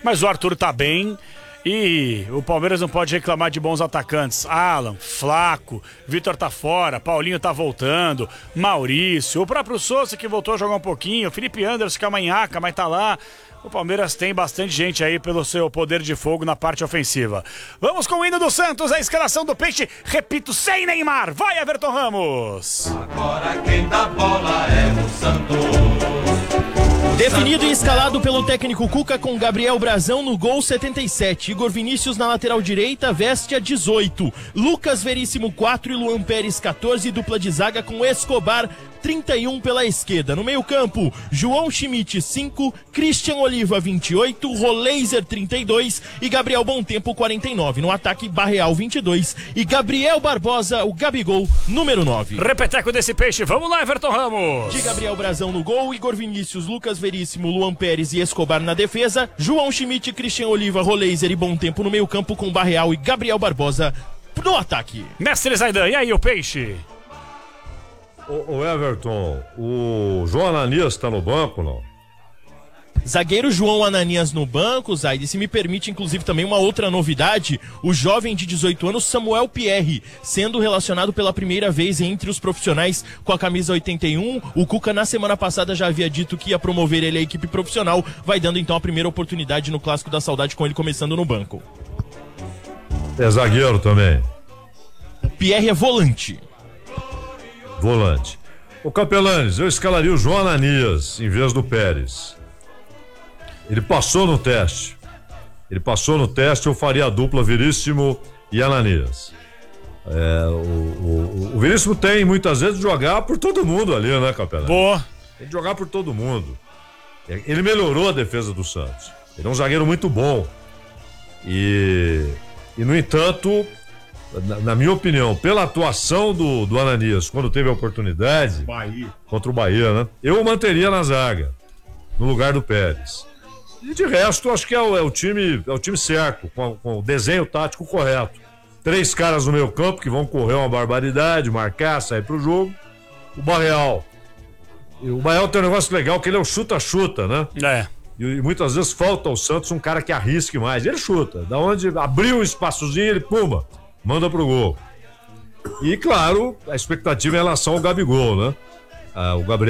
Mas o Arthur tá bem. E o Palmeiras não pode reclamar de bons atacantes. Alan, Flaco, Vitor tá fora, Paulinho tá voltando, Maurício, o próprio Sousa que voltou a jogar um pouquinho, Felipe Anderson, Camanhaca, mas tá lá. O Palmeiras tem bastante gente aí pelo seu poder de fogo na parte ofensiva. Vamos com o hino do Santos, a escalação do Peixe. Repito, sem Neymar. Vai, Everton Ramos. Agora quem dá bola é o Santos. Definido e escalado pelo técnico Cuca com Gabriel Brazão no gol 77, Igor Vinícius na lateral direita veste a 18, Lucas Veríssimo 4 e Luan Pérez 14, dupla de zaga com Escobar 31 pela esquerda. No meio campo, João Schmidt 5, Christian Oliva 28, Roleiser 32 e Gabriel Bontempo 49. No ataque, Barreal 22 e Gabriel Barbosa, o Gabigol, número 9. Repeteco desse Peixe, vamos lá, Everton Ramos. De Gabriel Brazão no gol, Igor Vinícius, Lucas Veríssimo, Luan Pérez e Escobar na defesa, João Schmidt, Christian Oliva, Roleiser e Bontempo no meio campo com Barreal e Gabriel Barbosa no ataque. Mestre Zaidan, e aí o Peixe? O Everton, o João Ananias tá no banco, não? Zagueiro João Ananias no banco, Zaide, se me permite inclusive também uma outra novidade, o jovem de 18 anos Samuel Pierre, sendo relacionado pela primeira vez entre os profissionais com a camisa 81, o Cuca na semana passada já havia dito que ia promover ele à equipe profissional, vai dando então a primeira oportunidade no Clássico da Saudade com ele começando no banco. É zagueiro também? O Pierre é volante. Volante. O Capelanes, eu escalaria o João Ananias em vez do Pérez. Ele passou no teste. Eu faria a dupla Veríssimo e Ananias. O Veríssimo tem muitas vezes de jogar por todo mundo ali, né, Capelanes? Boa. Tem de jogar por todo mundo. Ele melhorou a defesa do Santos. Ele é um zagueiro muito bom. E no entanto, na minha opinião, pela atuação do Ananias, quando teve a oportunidade, contra o Bahia, né? Eu o manteria na zaga, no lugar do Pérez. E de resto, acho que é o time certo, com o desenho tático correto. 3 caras no meio campo que vão correr uma barbaridade, marcar, sair pro jogo. O Barreal tem um negócio legal, que ele é o chuta-chuta, né? É. E muitas vezes falta ao Santos um cara que arrisque mais. Ele chuta, da onde abriu um espaçozinho, ele pumba, manda pro gol. E claro, a expectativa em relação ao Gabigol, né? O Gabriel